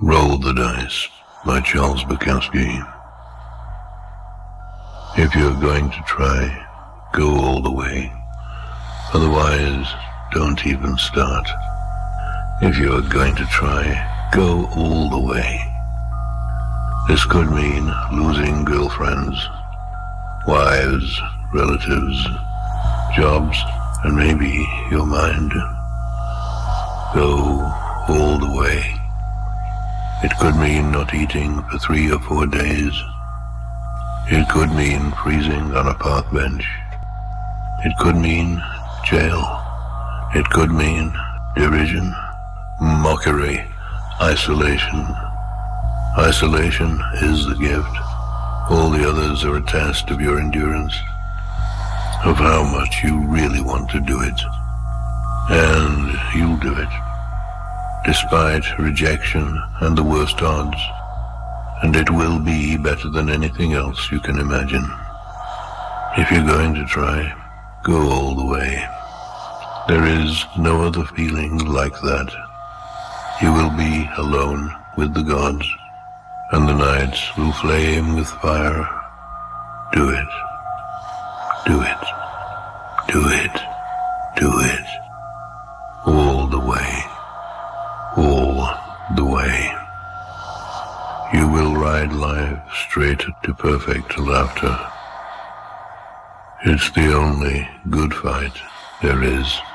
Roll the Dice by Charles Bukowski. If you're going to try, go all the way. Otherwise, don't even start. If you're going to try, go all the way. This could mean losing girlfriends, wives, relatives, jobs, and maybe your mind. Go all the way. It could mean not eating for 3 or 4 days. It could mean freezing on a park bench. It could mean jail. It could mean derision, mockery, isolation. Isolation is the gift. All the others are a test of your endurance, of how much you really want to do it. And you'll do it, despite rejection and the worst odds. And it will be better than anything else you can imagine. If you're going to try, go all the way. There is no other feeling like that. You will be alone with the gods, and the nights will flame with fire. Do it. Do it. Do it. Do it. All the way. All the way. You will ride life straight to perfect laughter. It's the only good fight there is.